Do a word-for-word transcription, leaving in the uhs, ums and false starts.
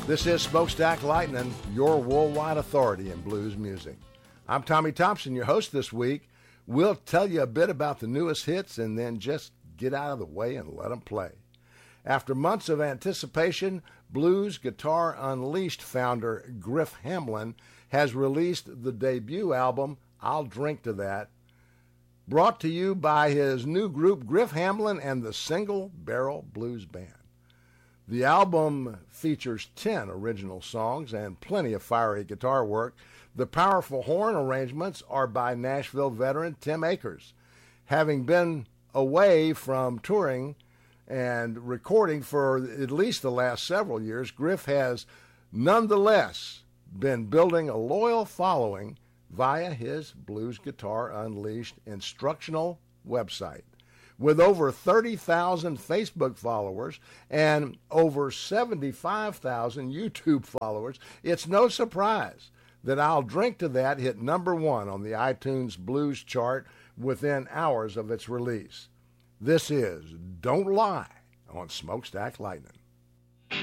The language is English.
This is Smokestack Lightning, your worldwide authority in blues music. I'm Tommy Thompson, your host this week. We'll tell you a bit about the newest hits and then just get out of the way and let them play. After months of anticipation, Blues Guitar Unleashed founder Griff Hamlin has released the debut album, I'll Drink to That, brought to you by his new group, Griff Hamlin and the Single Barrel Blues Band. The album features ten original songs and plenty of fiery guitar work. The powerful horn arrangements are by Nashville veteran Tim Akers. Having been away from touring and recording for at least the last several years, Griff has nonetheless been building a loyal following via his Blues Guitar Unleashed instructional website. With over thirty thousand Facebook followers and over seventy-five thousand YouTube followers, it's no surprise that I'll Drink to That hit number one on the iTunes Blues chart within hours of its release. This is Don't Lie on Smokestack Lightning.